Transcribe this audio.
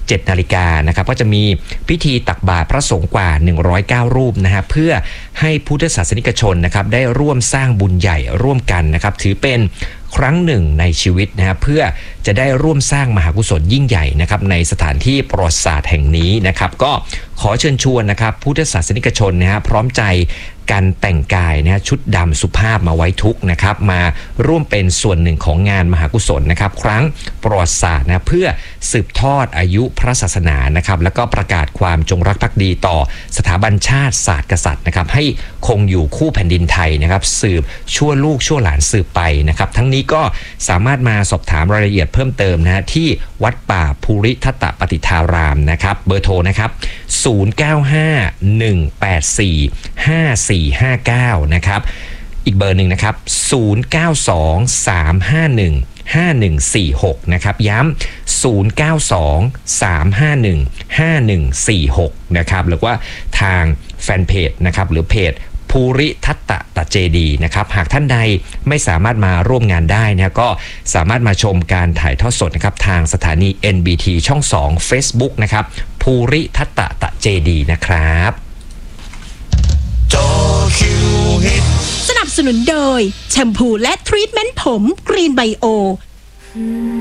7 นาฬิกานะครับก็จะมีพิธีตักบาตรพระสงฆ์กว่า109รูปนะฮะเพื่อให้พุทธศาสนิกชนนะครับได้ร่วมสร้างบุญใหญ่ร่วมกันนะครับถือเป็นครั้งหนึ่งในชีวิตนะฮะเพื่อจะได้ร่วมสร้างมหากุศลยิ่งใหญ่นะครับในสถานที่ประวัติศาสตร์แห่งนี้นะครับก็ขอเชิญชวนนะครับพุทธศาสนิกชนนะฮะพร้อมใจการแต่งกายนะชุดดำสุภาพมาไว้ทุกข์นะครับมาร่วมเป็นส่วนหนึ่งของงานมหากุศลนะครับครั้งประวัติศาสตร์นะเพื่อสืบทอดอายุพระศาสนานะครับแล้วก็ประกาศความจงรักภักดีต่อสถาบันชาติศาสตร์กษัตริย์นะครับให้คงอยู่คู่แผ่นดินไทยนะครับสืบชั่วลูกชั่วหลานสืบไปนะครับทั้งนี้ก็สามารถมาสอบถามรายละเอียดเพิ่มเติมนะที่วัดป่าภูริทัตตปฏิทารามนะครับเบอร์โทรนะครับ0951845459นะครับอีกเบอร์หนึ่งนะครับ0923515146นะครับย้ำ0923515146นะครับหรือว่าทางแฟนเพจนะครับหรือเพจภูริทัตตเจดีนะครับหากท่านใดไม่สามารถมาร่วมงานได้นะก็สามารถมาชมการถ่ายทอดสดนะครับทางสถานี NBT ช่อง 2 Facebook นะครับภูริทัตตเจดีนะครับสนับสนุนโดยแชมพูและทรีทเมนต์ผมกรีนไบโอ